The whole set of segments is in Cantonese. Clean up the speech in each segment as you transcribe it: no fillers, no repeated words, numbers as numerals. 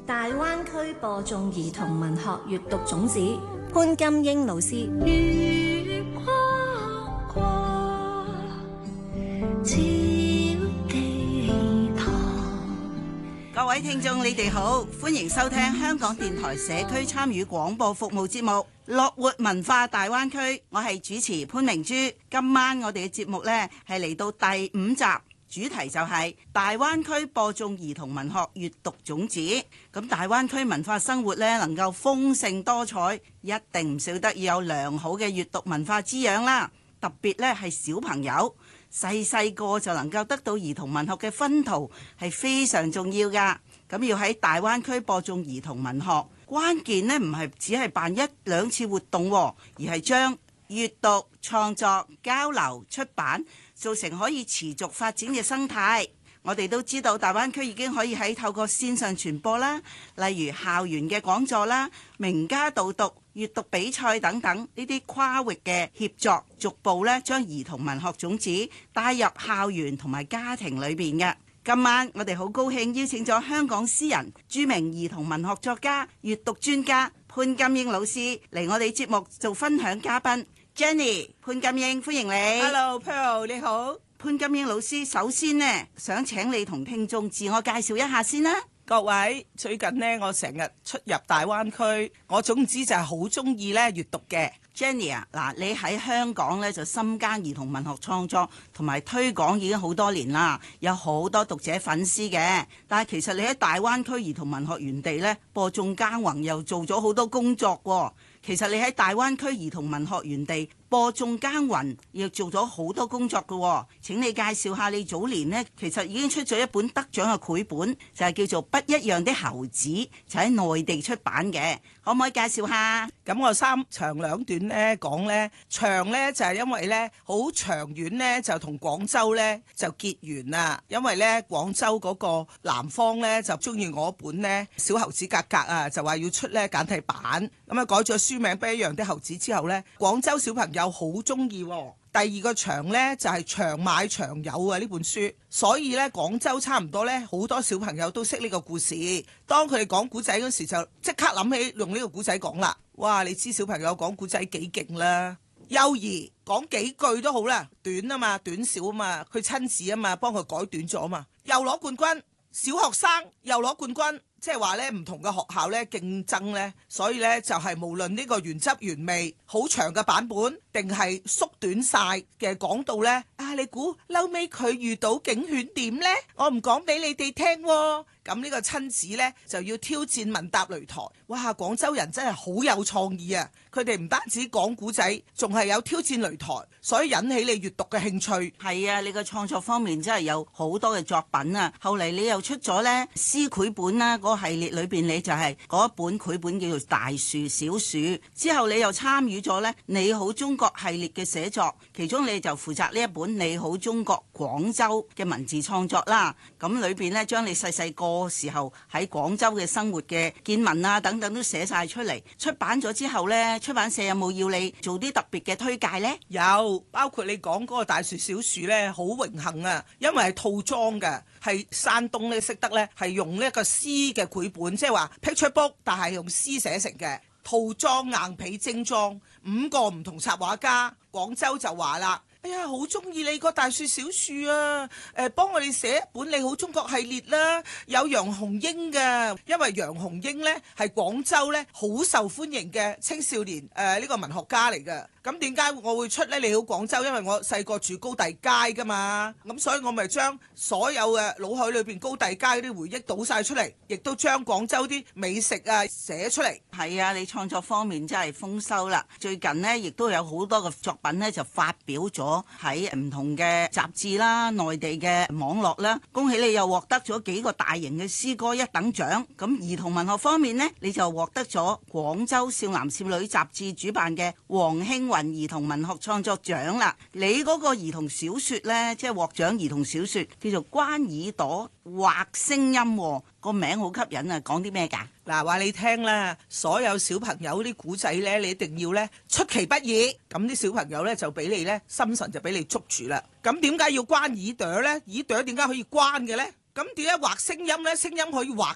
大灣區播種兒童文學閱讀種子，潘金英老師。 月光光，照地堂。 各位聽眾，你哋好，歡迎收聽香港電台社區參與廣播服務節目《樂活文化大灣區》，我係主持潘明珠。今晚我哋嘅節目呢係嚟到第5集。主題就係大灣區播種兒童文學閱讀種子。咁大灣區文化生活呢，能夠豐盛多彩，一定唔少得要有良好嘅閱讀文化滋養啦。特別呢係小朋友細個就能夠得到兒童文學嘅薰陶，係非常重要噶。咁要喺大灣區播種兒童文學，關鍵呢唔係只係辦1-2次活動，而係將閱讀、創作、交流、出版做成可以持續發展嘅生態。我哋都知道大灣區已經可以喺透過線上傳播啦，例如校園嘅講座啦、名家導讀、閱讀比賽等等呢啲跨域嘅協作，逐步咧將兒童文學種子帶入校園同埋家庭裏邊嘅。今晚我哋好高興邀請咗香港詩人、著名兒童文學作家、閱讀專家潘金英老師嚟我哋節目做分享嘉賓。Jenny， 潘金英，歡迎你。 Hello Pearl， 你好。 潘金英老師，首先呢，想請你同聽眾自我介紹一下先啦。 各位，最近呢，我成日出入大灣區，我總之就係好中意咧閱讀嘅。 Jenny 啊，嗱，你喺香港咧就深耕兒童文學創作同埋推廣已經好多年啦，有好多讀者粉絲嘅。但係其實你喺大灣區兒童文學園地咧播種耕耘，又做咗好多工作喎。其實你喺大灣區兒童文學園地播種耕耘，亦做咗好多工作嘅喎。請你介紹下你早年呢，其實已經出咗一本得獎嘅繪本，就係叫做《不一樣的猴子》，就喺內地出版嘅。可唔可以介紹下？ 咁我3長2短咧講咧，長咧就係因為咧好長遠咧就同廣州咧就結緣啦。因為咧廣州嗰個南方咧就中意我本咧小猴子格格啊，就話要出咧簡體版，咁啊改咗書名《不一樣的猴子》之後咧，廣州小朋友好中意。第二個長呢，就係長買長有啊呢本書，所以呢，廣州差唔多呢，好多小朋友都識呢個故事。當佢哋講古仔嗰時就即刻諗起用呢個古仔講啦。哇！你知小朋友講古仔幾勁啦？幼兒講幾句都好啦，短啊嘛，短小啊嘛，佢親子啊嘛，幫佢改短咗啊嘛，又攞冠軍。小學生又攞冠軍，即係話咧唔同嘅學校咧競爭咧，所以咧就係無論呢個原汁原味好長嘅版本，定係縮短晒嘅講到咧，你估嬲尾佢遇到警犬點咧？我唔講俾你哋聽喎。咁呢個親子咧就要挑戰問答擂台。哇！廣州人真係好有創意啊！佢哋唔單止講古仔，仲係有挑戰擂台，所以引起你閱讀嘅興趣。 係啊，你個創作方面真係有好多嘅作品啊！後嚟你又出咗咧詩繪本啦，嗰個系列裏邊你就係嗰一本繪本叫做大樹小樹。之後你又參與咗咧你好中國系列嘅寫作，其中你就負責呢一本你好中國廣州嘅文字創作啦。咁裏邊咧將你細個時候喺廣州嘅生活嘅見聞啊等等都寫晒出嚟。出版咗之後咧，出版社有冇要你做啲特別嘅推介呢？ 有，包括你講嗰個大樹小樹咧，好榮幸啊，因為係套裝嘅，係山東咧識得咧係用呢一個詩嘅繪本，即係話 picture book， 但係用詩寫成嘅套裝硬皮精裝，5個唔同插畫家，廣州就話啦。哎呀，好中意你個大樹小樹啊！幫我哋寫一本你好中國系列啦，有楊紅英嘅，因為楊紅英呢係廣州呢好受歡迎嘅青少年呢個文學家嚟嘅。咁點解我會出呢？你好廣州，因為我細個住高第街噶嘛，咁所以我咪將所有嘅腦海裏邊高第街嗰啲回憶倒晒出嚟，亦都將廣州啲美食啊寫出嚟。 係啊，你創作方面真係豐收啦！最近呢，亦都有好多嘅作品呢就發表咗喺唔同嘅雜誌啦、內地嘅網絡啦。恭喜你又獲得咗幾個大型嘅詩歌一等獎。咁兒童文學方面呢，你就獲得咗廣州少男少女雜誌主辦嘅黃興雲兒童文學創作獎啦。你嗰個兒童小說呢，即係獲獎兒童小說叫做關耳朵畫聲音，個名好吸引啊！講啲咩㗎？ 嗱，話你聽啦，所有小朋友啲古仔呢，你一定要呢出其不意，咁啲小朋友呢，就俾你呢心神就俾你捉住啦。咁點解要關耳朵呢？耳朵點解可以關嘅呢？咁點解畫聲音呢？聲音可以畫嘅呢？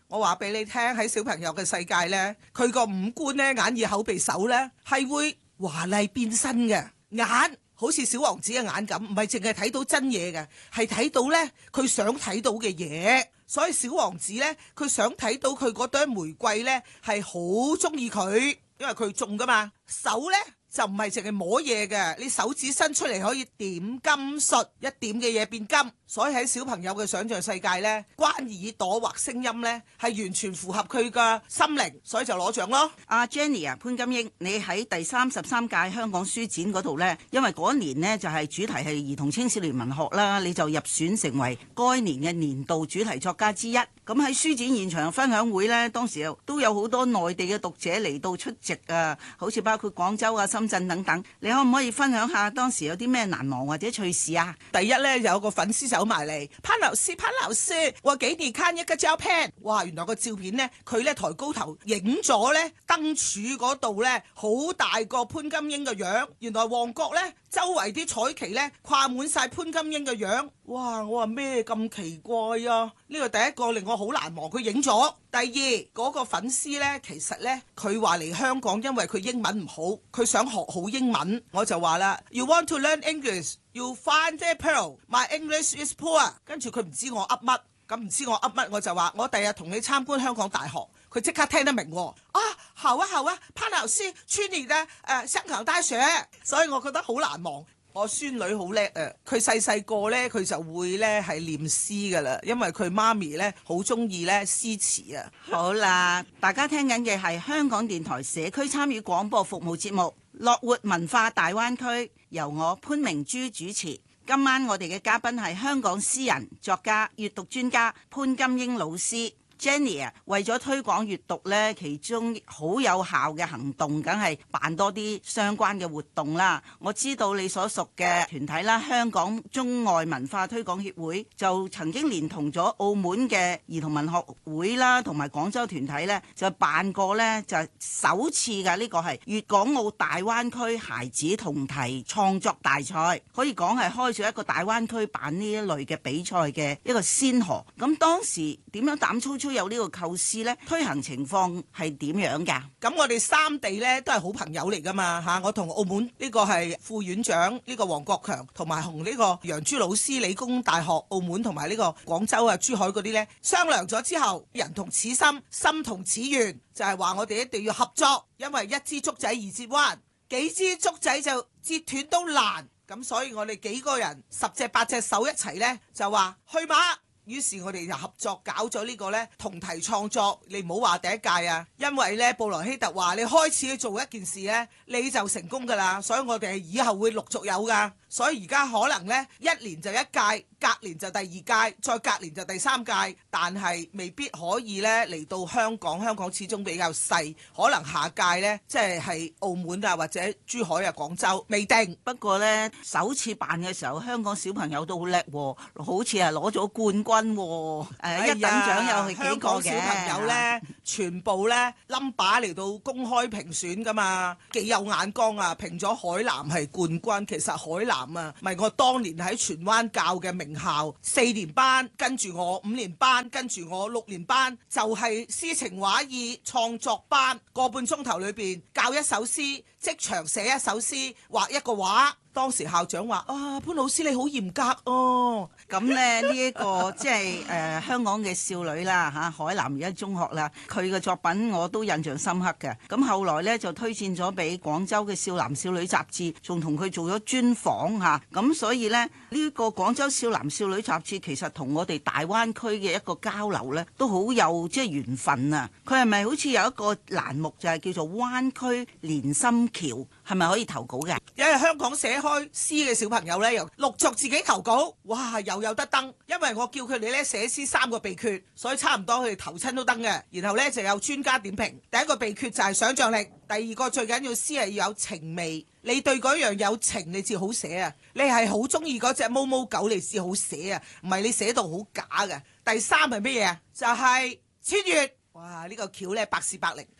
我話俾你聽，喺小朋友嘅世界呢，佢個五官呢，眼耳口鼻手呢，係會華麗變身嘅。眼好似小王子嘅眼咁，唔係淨係睇到真嘢嘅，係睇到呢佢想睇到嘅嘢。所以小王子呢，佢想睇到佢嗰朵玫瑰呢，係好中意佢，因為佢種噶嘛。手呢，就唔係淨係摸嘢嘅，你手指伸出嚟可以點金術，一點嘅嘢變金。所以喺小朋友嘅想像世界呢，關耳朵或聲音呢，係完全符合佢嘅心靈，所以就攞獎咯。 阿 Jenny 啊，潘金英，你喺第33屆香港書展嗰度呢，因為嗰年呢就係主題係兒童青少年文學啦，你就入選成為該年嘅年度主題作家之一。咁喺書展現場分享會呢，當時都有好多內地嘅讀者嚟到出席啊，好似包括廣州啊、深圳等等。你可唔可以分享下當時有啲咩難忘或者趣事啊？ 第一呢，有個粉絲走埋嚟，潘老師，我給你看一個照片。哇，原來個照片呢，佢呢抬高頭影咗呢燈柱嗰度呢，好大個潘金英嘅樣。原來旺角呢，周圍啲彩旗呢，掛滿晒潘金英嘅樣。哇，我話咩咁奇怪啊？呢個第一個令我好難忘，佢影咗。第二嗰個粉絲呢，其實呢，佢話嚟香港，因為佢英文唔好，佢想學好英文。我就話啦 ，You want to learn English? You find the pearl. My English is poor。跟住佢唔知我噏乜，咁唔知我噏乜，我就話我第日同你參觀香港大學。佢即刻聽得明喎。啊，好啊，潘老師去你的香港大學。所以我覺得好難忘。我孫女好叻啊！佢細個呢，佢就會呢係念詩噶啦，因為佢媽咪呢好中意呢詩詞啊。 好啦，大家聽緊嘅係香港電台社區參與廣播服務節目《樂活文化大灣區》，由我潘明珠主持。今晚我哋嘅嘉賓係香港詩人、作家、閱讀專家潘金英老師。Jenny 啊，為咗推廣閱讀呢，其中好有效嘅行動，梗係辦多啲相關嘅活動啦。我知道你所屬嘅團體啦，香港中外文化推廣協會就曾經連同咗澳門嘅兒童文學會啦，同埋廣州團體呢，就辦過呢，就首次嘅呢個係粵港澳大灣區孩子同題創作大賽，可以講係開咗一個大灣區辦呢一類嘅比賽嘅一個先河。咁當時點樣膽粗粗有呢個構思呢？推行情況係點樣㗎？ 咁我哋三地呢都係好朋友嚟㗎嘛嚇！我同澳門呢個係副院長呢個黃國強，同埋同呢個楊朱老師，理工大學澳門同埋呢個廣州啊、珠海嗰啲呢商量咗之後，人同此心，心同此願，就係話我哋一定要合作，因為一支竹仔易折彎，幾支竹仔就折斷都難。咁所以我哋幾個人10隻8隻手一齊呢，就話去馬。於是我哋就合作搞咗呢個呢同題創作。你唔好話第一屆啊，因為呢布萊希特話你開始去做一件事呢，你就成功㗎啦。所以我哋以後會陸續有㗎。所以而家可能呢，一年就一屆，隔年就第二屆，再隔年就第三屆，但係未必可以呢嚟到香港。香港始終比較細，可能下屆呢，即係澳門啊或者珠海啊、廣州未定。 不過呢，首次辦嘅時候，香港小朋友都好叻喎，好似係攞咗冠軍喎。一等獎又係幾個嘅。 香港小朋友呢，全部呢 number 嚟到公開評選㗎嘛，幾有眼光啊！評咗海南係冠軍，其實海南咪我當年喺荃灣教嘅名校，4年班跟住我5年班，跟住我6年班，就係詩情畫意創作班，個半鐘頭裏邊教一首詩，即場寫一首詩，畫一個畫。當時校長話：啊，潘老師你好嚴格哦。 咁咧呢一個即係香港嘅少女啦嚇，海南而家中學啦，佢嘅作品我都印象深刻嘅。咁後來呢，就推薦咗俾廣州嘅少男少女雜誌，仲同佢做咗專訪嚇。咁所以呢，呢個廣州少男少女雜誌其實同我哋大灣區嘅一個交流呢，都好有即係緣分啊！佢係咪好似有一個欄目就係叫做灣區連心橋？係咪可以投稿嘅？ 因為香港寫開詩嘅小朋友呢，又陸續自己投稿，哇，又有得登。因為我叫佢哋呢寫詩3個秘訣，所以差唔多佢哋投親都登嘅。然後呢，就有專家點評。第一個秘訣就係想像力，第二個最緊要詩係要有情味。你對嗰樣有情，你至好寫啊！你係好中意嗰隻毛毛狗，你至好寫啊！唔係你寫到好假嘅。第三係乜嘢啊？就係千月。哇！呢個橋呢，百試百靈。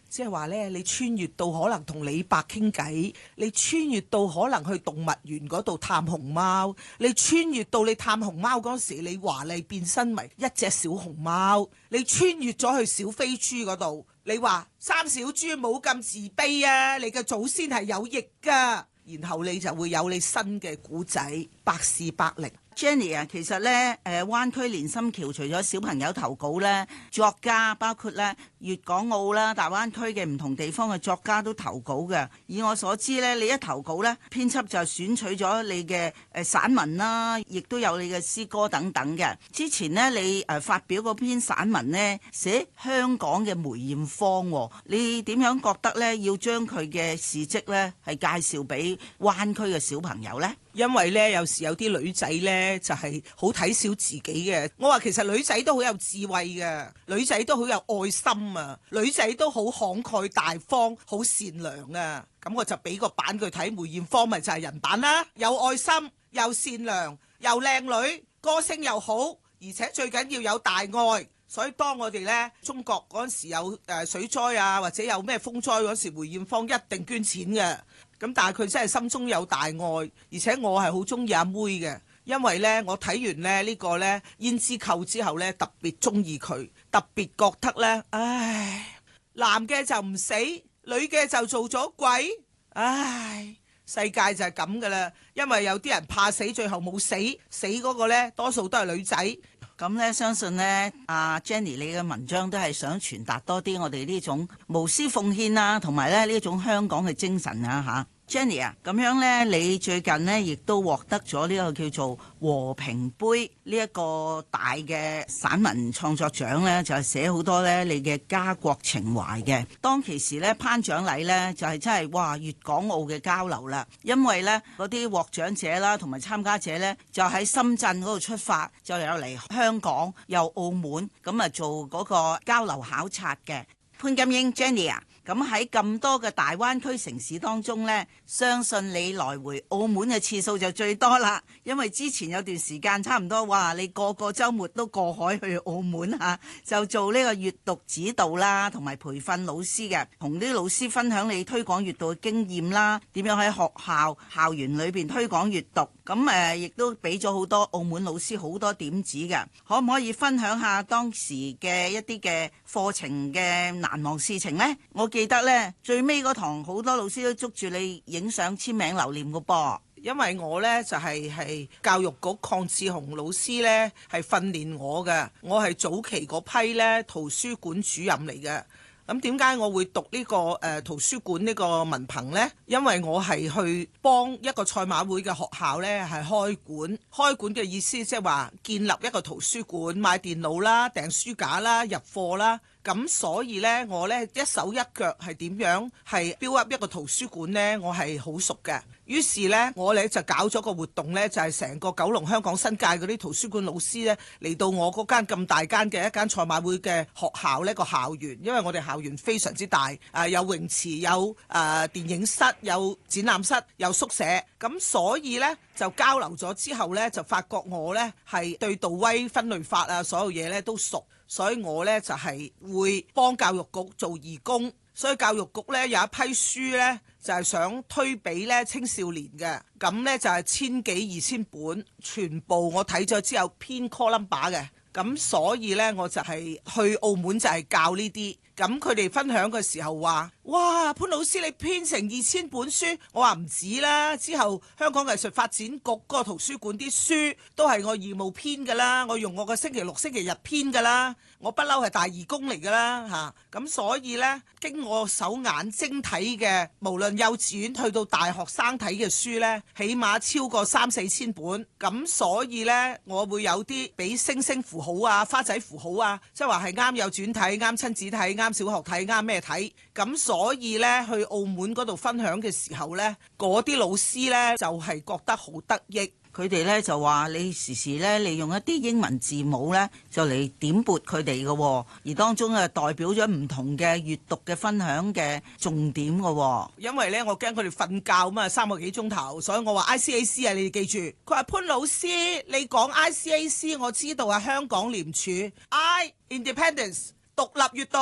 即係話呢，你穿越到可能同李白傾偈，你穿越到可能去動物園嗰度探熊貓，你穿越到你探熊貓嗰時，你華麗變身為一隻小熊貓，你穿越咗去小飛豬嗰度，你話三小豬冇咁自卑啊，你嘅祖先係有翼㗎，然後你就會有你新嘅古仔，百試百靈。 Jenny 啊，其實咧，灣區連心橋除咗小朋友投稿咧，作家包括咧粵港澳啦、大灣區嘅唔同地方嘅作家都投稿嘅。以我所知咧，你一投稿咧，編輯就選取咗你嘅散文啦，亦都有你嘅詩歌等等嘅。之前呢，你發表嗰篇散文呢，寫香港嘅梅艷芳，你點樣覺得咧要將佢嘅事蹟咧係介紹俾灣區嘅小朋友呢？ 因為咧，有時有啲女仔咧就係好睇小自己嘅。我話其實女仔都好有智慧嘅，女仔都好有愛心啊，女仔都好慷慨大方，好善良啊。咁我就俾個版佢睇，梅艷芳咪就係人版啦，有愛心，又善良，又靚女，歌聲又好，而且最緊要有大愛。所以當我哋咧中國嗰陣時有水災啊，或者有咩風災嗰時，梅艷芳一定捐錢嘅。咁但係佢真係心中有大愛，而且我係好中意阿妹嘅，因為呢，我睇完咧呢個呢胭脂扣之後呢，特別中意佢，特別覺得呢，唉，男嘅就唔死，女嘅就做咗鬼，唉，世界就係咁噶啦，因為有啲人怕死，最後冇死，死嗰個呢多數都係女仔。 咁咧，相信咧，阿 Jenny 你嘅文章都係想傳達多啲我哋呢種無私奉獻啊，同埋咧呢一種香港嘅精神啊嚇。Jenny 啊，咁樣咧，你最近呢亦都獲得咗呢個叫做和平杯呢一個大嘅散文創作獎咧，就係寫好多咧你嘅家國情懷嘅。當其時咧頒獎禮咧就係真係哇粵港澳嘅交流啦，因為咧嗰啲獲獎者啦同埋參加者咧就喺深圳嗰度出發，就有嚟香港又澳門咁啊做嗰個交流考察嘅。潘金英 Jenny 啊，咁喺咁多嘅大灣區城市當中呢，相信你來回澳門嘅次數就最多啦。因為之前有段時間差唔多，哇！你個個週末都過海去澳門嚇，就做呢個閱讀指導啦，同埋培訓老師嘅，同啲老師分享你推廣閱讀嘅經驗啦，點樣喺學校校園裏邊推廣閱讀。咁亦都俾咗好多澳門老師好多點子嘅，可唔可以分享下當時嘅一啲嘅課程嘅難忘事情呢？我記得呢，最尾嗰堂好多老師都捉住你影相簽名留念嘅噃。 因為我呢就係教育局鄺志雄老師呢係訓練我嘅，我係早期嗰批呢圖書館主任嚟嘅。咁點解我會讀呢個圖書館呢個文憑呢？因為我係去幫一個賽馬會嘅學校呢係開館。開館嘅意思即係話建立一個圖書館，買電腦啦、訂書架啦、入貨啦。咁所以呢，我呢一手一腳係點樣係 build up 一個圖書館呢？我係好熟嘅。於是呢，我哋就搞咗個活動呢，就係成個九龍香港新界嗰啲圖書館老師呢嚟到我嗰間咁大間嘅一間賽馬會嘅學校呢個校園，因為我哋校園非常之大，有泳池、有電影室、有展覽室、有宿舍，咁所以呢，就交流咗之後呢，就發覺我呢係對杜威分類法啊所有嘢呢都熟，所以我呢就係會幫教育局做義工。所以教育局呢有一批書呢，就係想推俾呢青少年嘅，咁呢就係千幾2000本，全部我睇咗之後編 call number 嘅，咁所以呢，我就係去澳門就係教呢啲。咁佢哋分享嘅時候話：哇，潘老師你編成2000本書，我話唔止啦。之後香港藝術發展局嗰個圖書館啲書都係我義務編㗎啦，我用我個星期六、星期日編㗎啦，我不嬲係大義工嚟㗎啦嚇。咁所以呢，經我手眼睛睇嘅，無論幼稚園去到大學生睇嘅書呢，起碼超過3-4千本。咁所以呢，我會有啲俾星星符號啊、花仔符號啊，即係話係啱幼稚園睇、啱親子睇、啱小學睇，啱咩睇。咁所以呢，去澳門嗰度分享嘅時候呢，嗰啲老師呢就係覺得好得益。 佢哋咧就話你時時咧利用一啲英文字母咧就嚟點撥佢哋嘅，而當中啊代表咗唔同嘅閱讀嘅分享嘅重點嘅。 因為咧我驚佢哋瞓覺啊嘛，3個幾鐘頭，所以我話 ICAC 啊，你哋記住。佢話潘老師，你講 ICAC 我知道啊，香港廉署 I Independence 獨立閱讀。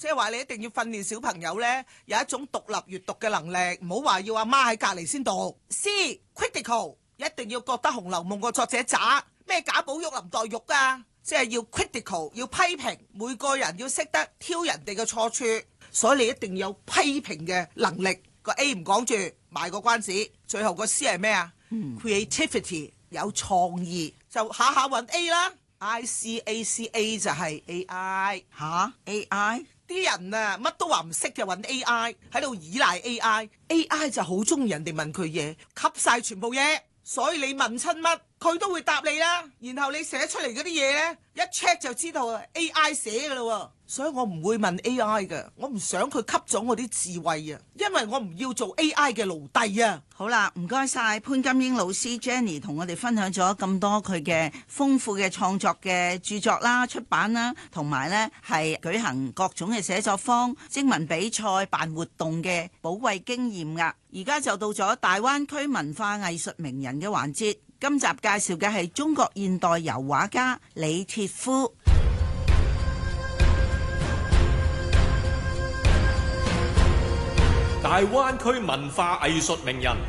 即係話你一定要訓練小朋友呢，有一種獨立閱讀嘅能力，唔好話要阿媽喺隔離先讀。C critical 一定要覺得《紅樓夢》個作者渣，咩賈寶玉、林黛玉啊，即係要 critical 要批評，每個人要識得挑人哋嘅錯處，所以你一定要有批評嘅能力。個 A 唔講住，賣個關子。最後個 C 係咩啊？Creativity 有創意，就下下揾 A 啦。ICACA 就係 AI 吓 AI 啲人啊，乜都話唔識就揾 AI 喺度依賴 AI 就好中意人哋問佢嘢，吸晒全部嘢，所以你問親乜佢都會答你啦。然後你寫出嚟嗰啲嘢呢，一 check 就知道 AI 寫噶啦。所以我唔會問 AI 嘅，我唔想佢吸咗我啲智慧啊，因為我唔要做 AI 嘅奴隸啊。 好啦，唔該晒潘金英老師 Jenny 同我哋分享咗咁多佢嘅豐富嘅創作嘅著作啦、出版啦，同埋呢係舉行各種嘅寫作坊、徵文比賽、辦活動嘅寶貴經驗㗎。而家就到咗大灣區文化藝術名人嘅環節，今集介紹嘅係中國現代油畫家李鐵夫。 大灣區文化藝術名人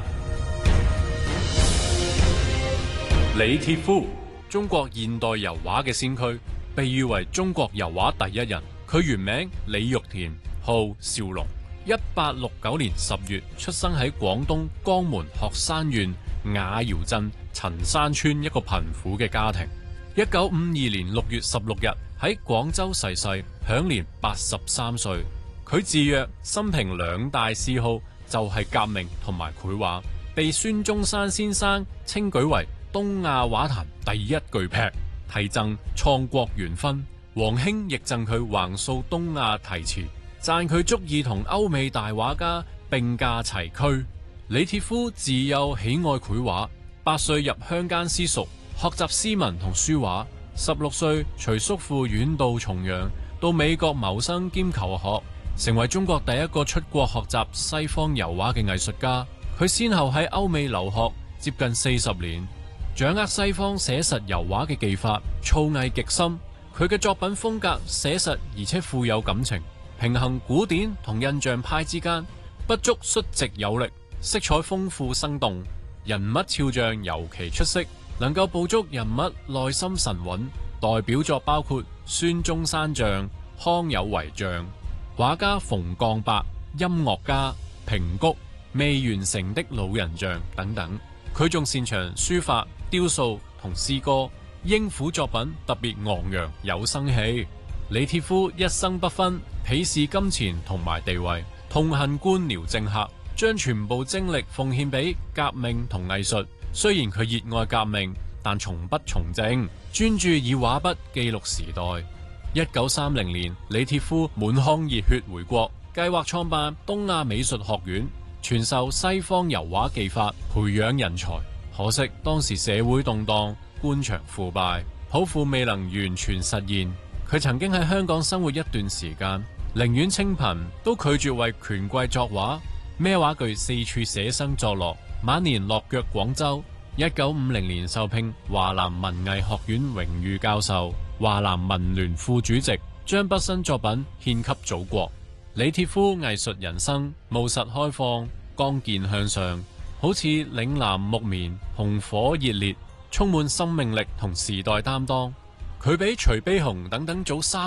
李鐵夫，中國現代油畫嘅先驅，被譽為中國油畫第一人。佢原名李玉田，號少龍。1869年10月出生喺廣東江門鶴山縣瓦窯鎮陳山村一個貧苦嘅家庭。1952年6月16日喺廣州逝世，享年83歲。佢自曰生平兩大嗜好就係革命同埋繪畫，被孫中山先生稱舉為東亞畫壇第一巨劈，題贈創國元勳。黃興亦贈佢橫掃東亞題詞，讚佢足以同歐美大畫家並駕齊驅。李鐵夫自幼喜愛繪畫，8歲入鄉間私塾學習詩文同書畫，16歲隨叔父遠渡重洋，到美國謀生兼求學，成為中國第一個出國學習西方油畫嘅藝術家。佢先後喺歐美留學接近40年，掌握西方寫實油畫嘅技法，造詣極深。佢嘅作品風格寫實而且富有感情，平衡古典同印象派之間，筆觸率直有力，色彩豐富生動，人物肖像尤其出色，能夠捕捉人物內心神韻。代表作包括孫中山像、康有為像、畫家馮鋼伯、音樂家平谷、未完成的老人像等等。佢仲擅長書法、雕塑同詩歌，英府作品特別昂揚有生氣。李鐵夫一生不分，鄙視金錢同埋地位，痛恨官僚政客，將全部精力奉獻俾革命同藝術。雖然佢熱愛革命，但從不從政，專注以畫筆記錄時代。1930年，李鐵夫滿腔熱血回國，計劃創辦東亞美術學院，傳授西方油畫技法，培養人才。可惜當時社會動盪，官場腐敗，抱負未能完全實現。佢曾經喺香港生活一段時間，寧願清貧都拒絕為權貴作畫，孭畫具四處捨生作樂。晚年落腳廣州，1950年受聘華南文藝學院榮譽教授、華南文聯副主席，將畢生作品獻給祖國。李鐵夫藝術人生務實開放、剛健向上，好似嶺南木棉，紅火熱烈，充滿生命力同時代擔當。佢比徐悲鴻等等早3